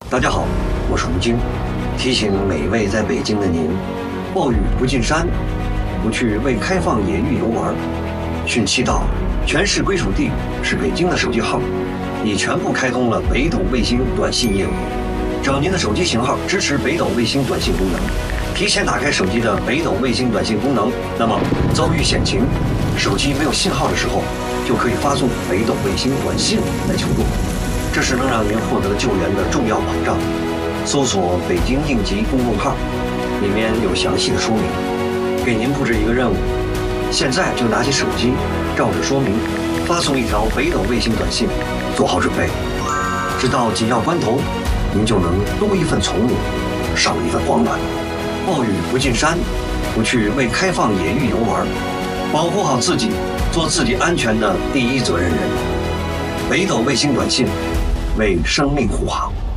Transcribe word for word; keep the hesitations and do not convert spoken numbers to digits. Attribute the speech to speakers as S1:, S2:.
S1: 大家好，我是吴京，提醒每位在北京的您：暴雨不进山，不去未开放野域游玩。汛期到，全市归属地是北京的手机号已全部开通了北斗卫星短信业务。只要您的手机型号支持北斗卫星短信功能，提前打开手机的北斗卫星短信功能，那么遭遇险情，手机没有信号的时候，就可以发送北斗卫星短信来求助。这是能让您获得救援的重要保障。搜索北京应急公众号，里面有详细的说明。给您布置一个任务，现在就拿起手机，照着说明发送一条北斗卫星短信，做好准备。直到紧要关头，您就能多一份从容，少一份慌乱。暴雨不进山，不去未开放野域游玩，保护好自己，做自己安全的第一责任人。北斗卫星短信，为生命护航。